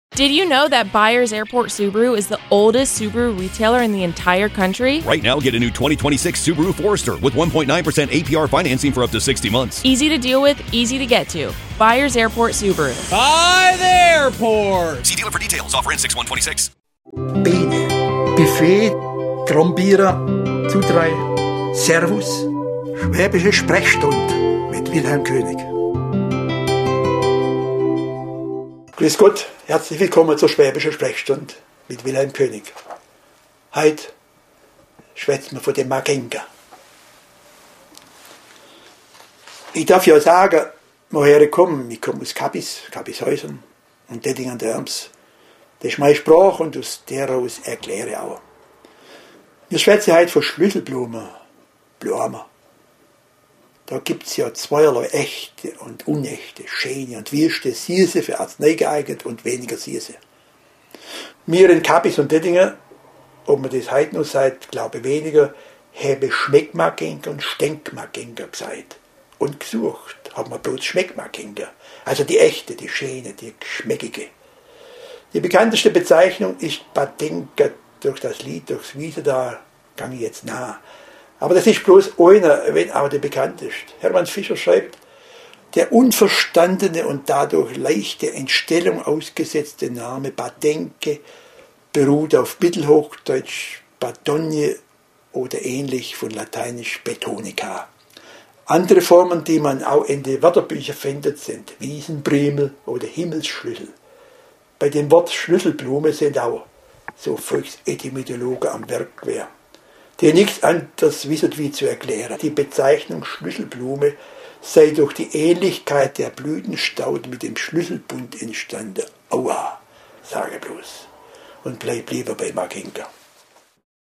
Did you know that Byers Airport Subaru is the oldest Subaru retailer in the entire country? Right now, get a new 2026 Subaru Forester with 1.9% APR financing for up to 60 months. Easy to deal with, easy to get to. Byers Airport Subaru. By the airport! See dealer for details. Offer ends 6/126. Bene, Buffet, Grombiera, zu 3, Servus, Schwäbische Sprechstunde mit Wilhelm König. Grüß Gott, herzlich willkommen zur Schwäbischen Sprechstunde mit Wilhelm König. Heute schwätzen wir von dem Magenga. Ich darf ja sagen, woher ich komme. Ich komme aus Kappishäusern und Dettingen an der Erms. Das ist meine Sprache und aus der aus erkläre ich auch. Wir schwätzen heute von Schlüsselblumen, Blumen. Da gibt es ja zweierlei echte und unechte, schöne und wüste, süße für Arznei geeignet und weniger süße. Wir in Kappis und Dettingen, ob man das heute noch sagt, glaube ich weniger, haben Schmeckmagenga und Stenkmagenga gesagt. Und gesucht haben wir bloß Schmeckmagenga. Also die echte, die schöne, die geschmeckige. Die bekannteste Bezeichnung ist Badenga, durch das Lied, durchs Wiese, da gang ich jetzt nah. Aber das ist bloß einer, wenn auch der bekannteste. Hermann Fischer schreibt, der unverstandene und dadurch leichte Entstellung ausgesetzte Name Badenke beruht auf Mittelhochdeutsch Badogne oder ähnlich von lateinisch Betonica. Andere Formen, die man auch in den Wörterbüchern findet, sind Wiesenpriemel oder Himmelsschlüssel. Bei dem Wort Schlüsselblume sind auch so Volksetymologen am Werk gewesen, die nichts anderes wissen wie zu erklären. Die Bezeichnung Schlüsselblume sei durch die Ähnlichkeit der Blütenstauden mit dem Schlüsselbund entstanden. Aua, sage bloß. Und bleib lieber bei Magenga.